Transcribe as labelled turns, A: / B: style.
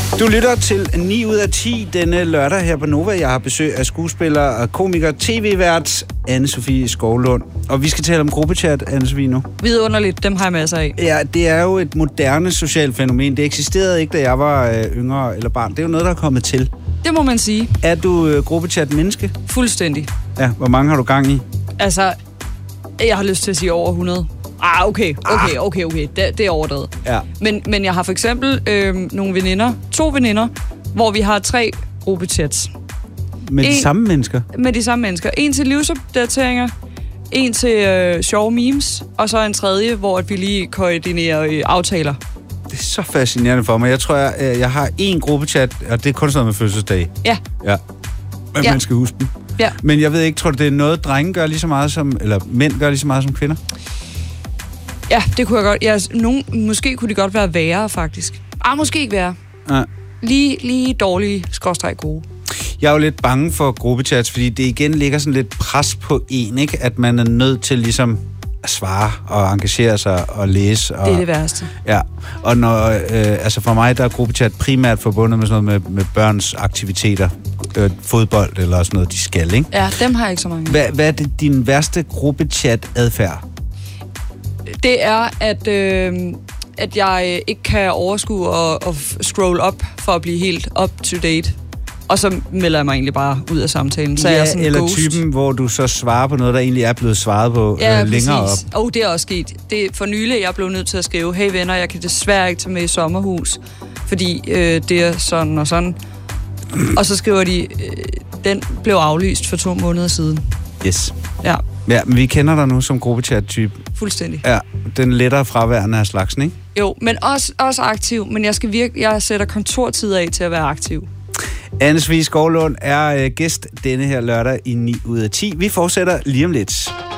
A: Du lytter til 9 ud af 10 denne lørdag her på Nova. Jeg har besøg af skuespiller og komiker, tv-vært Anne-Sophie Skovlund. Og vi skal tale om gruppechat, Anne-Sophie, nu.
B: Vidunderligt, dem har jeg masser af.
A: Ja, det er jo et moderne socialt fænomen. Det eksisterede ikke, da jeg var yngre eller barn. Det er jo noget, der er kommet til.
B: Det må man sige.
A: Er du gruppechat-menneske?
B: Fuldstændig.
A: Ja, hvor mange har du gang i?
B: Altså, jeg har lyst til at sige over 100. Okay. Det er overdrevet.
A: Ja.
B: Men jeg har for eksempel nogle veninder, 2 veninder, hvor vi har 3 gruppechats.
A: Med de samme mennesker?
B: Med de samme mennesker. En til livsopdateringer, en til sjove memes, og så en tredje, hvor vi lige koordinerer aftaler.
A: Det er så fascinerende for mig. Jeg tror, jeg har en gruppechat, og det er kun sådan noget med fødselsdag.
B: Ja.
A: Men man skal huske den.
B: Ja.
A: Men jeg ved ikke, tror du, det er noget, drenge gør lige så meget som, eller mænd gør lige så meget som kvinder?
B: Ja, det kunne jeg godt. Måske kunne de godt være værre, faktisk. Måske ikke værre.
A: Ja.
B: Lige dårlige, / gode.
A: Jeg er jo lidt bange for gruppechats, fordi det igen ligger sådan lidt pres på en, ikke? At man er nødt til ligesom at svare og engagere sig og læse. Og,
B: det er det værste.
A: Ja, og når, altså for mig, der er gruppechat primært forbundet med sådan noget med børns aktiviteter. Fodbold eller sådan noget, de skal, ikke?
B: Ja, dem har jeg ikke så mange.
A: Hvad er det din værste gruppechat-adfærd?
B: Det er, at jeg ikke kan overskue og scroll op for at blive helt up-to-date. Og så melder jeg mig egentlig bare ud af samtalen. Så
A: ja,
B: jeg er sådan
A: eller
B: ghost.
A: Typen, hvor du så svarer på noget, der egentlig er blevet svaret på længere
B: præcis.
A: op.
B: Det er også sket. For nylig jeg blev nødt til at skrive, hey venner, jeg kan desværre ikke tage med i sommerhus, fordi det er sådan og sådan. Og så skriver de, den blev aflyst for 2 måneder siden.
A: Yes.
B: Ja.
A: Ja, men vi kender dig nu som gruppechat-type.
B: Fuldstændig.
A: Ja, den lettere fraværende af slagsen, ikke?
B: Jo, men også aktiv. Men jeg sætter kontortid af til at være aktiv.
A: Anne-Sophie Skovlund er gæst denne her lørdag i 9 ud af 10. Vi fortsætter lige om lidt.